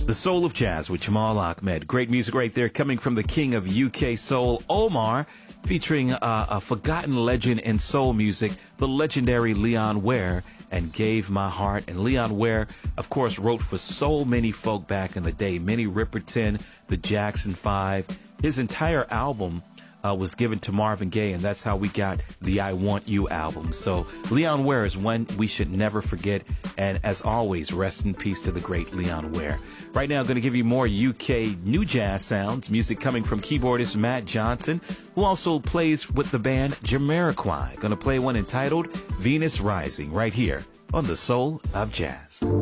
The Soul of Jazz with Jamal Ahmed. Great music right there coming from the king of UK soul, Omar, featuring a forgotten legend in soul music, the legendary Leon Ware, and Gave My Heart. And Leon Ware, of course, wrote for so many folk back in the day, Minnie Riperton, the Jackson 5. His entire album was given to Marvin Gaye, and that's how we got the I Want You album. So Leon Ware is one we should never forget, and as always, rest in peace to the great Leon Ware. Right now, I'm going to give you more UK new jazz sounds, music coming from keyboardist Matt Johnson, who also plays with the band Jamiroquai. Going to play one entitled Venus Rising right here on The Soul of Jazz.